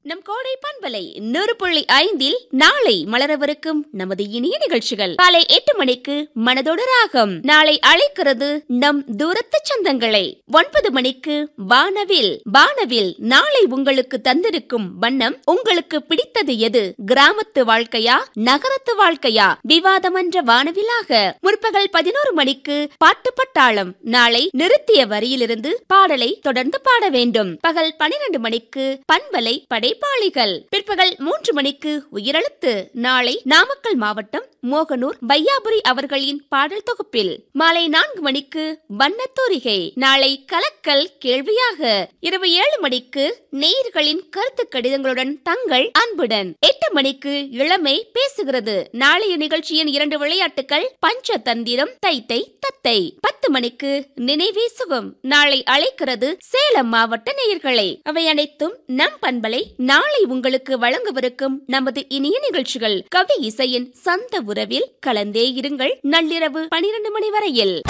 நம் கோடை பண்பலை 100.5 நாளை மலரவிருக்கும் நமது இனிய நிகழ்ச்சிகள் காலை 8 மணிக்கு மனதோடு ராகம். நாளை அழைக்கிறது நம் தூரத்து சொந்தங்களை. 9 மணிக்கு வானவில் நாளை உங்களுக்கு தந்திருக்கும் வண்ணம் உங்களுக்கு பிடித்தது எது, கிராமத்து வாழ்க்கையா நகரத்து வாழ்க்கையா, விவாதமன்ற வானவிலாக. முற்பகல் 11 மணிக்கு பாட்டு பட்டாளம். நாளை நிறுத்திய வரியிலிருந்து பாடலை தொடர்ந்து பாட வேண்டும். பகல் 12 மணிக்கு பண்பலை படைப்பாளிகள். பிற்பகல் 3 மணிக்கு உயிரெழுத்து. நாளை நாமக்கல் மாவட்டம் மோகனூர் பையாபுரி அவர்களின் பாடல் தொகுப்பில். மாலை 4 மணிக்கு வண்ணத்தூரிகை. நாளை கலக்கல் கேள்வியாக. இரவு 7 மணிக்கு நேயர்களின் கருத்து கடிதங்களுடன் தங்கள் அன்புடன். 8 மணிக்கு இளமை பேசுகிறது. நாளைய நிகழ்ச்சியின் 2 விளையாட்டுகள் பஞ்சதந்திரம் தைத்தை தத்தை. 10 மணிக்கு நினைவே சுகம். நாளை அழைக்கிறது சேலம் மாவட்ட நேயர்களை. அவை அனைத்தும் நம் பண்பலை நாளை உங்களுக்கு வழங்கவிருக்கும் நமது இனிய நிகழ்ச்சிகள். கவி இசையின் சந்த உறவில் கலந்தே இருங்கள். நள்ளிரவு 12 மணி வரையில்.